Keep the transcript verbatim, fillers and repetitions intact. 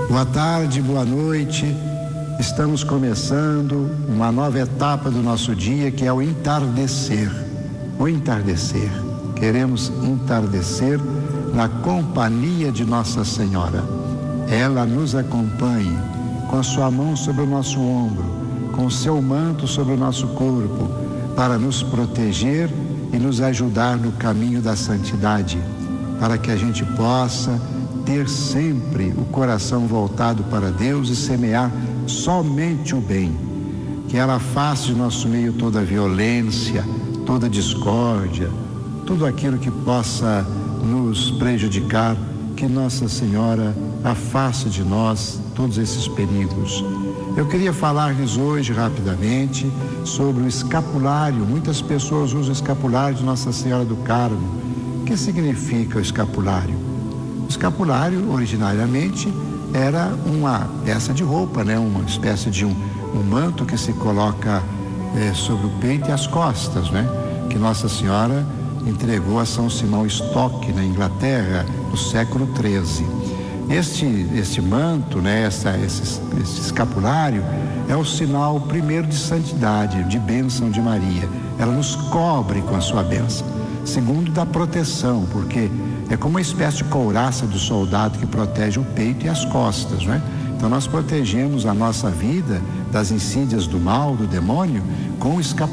Boa tarde, boa noite. Estamos começando uma nova etapa do nosso dia, que é o entardecer. O entardecer. Queremos entardecer na companhia de Nossa Senhora. Ela nos acompanhe com a sua mão sobre o nosso ombro, com o seu manto sobre o nosso corpo, para nos proteger e nos ajudar no caminho da santidade, para que a gente possa ter sempre o coração voltado para Deus e semear somente o bem. Que ela afaste de nosso meio toda violência, toda discórdia, tudo aquilo que possa nos prejudicar, que Nossa Senhora afaste de nós todos esses perigos. Eu queria falar-lhes hoje rapidamente sobre o escapulário. Muitas pessoas usam o escapulário de Nossa Senhora do Carmo. O que significa o escapulário? O escapulário, originariamente, era uma peça de roupa, né? Uma espécie de um, um manto que se coloca eh, sobre o peito e as costas, né? Que Nossa Senhora entregou a São Simão Stock, na Inglaterra, no século treze. Este, este manto, né? Essa, esse, esse escapulário é o sinal primeiro de santidade, de bênção de Maria. Ela nos cobre com a sua bênção. Segundo, da proteção, porque é como uma espécie de couraça do soldado que protege o peito e as costas, né? Então nós protegemos a nossa vida das insídias do mal, do demônio, com o escapulário.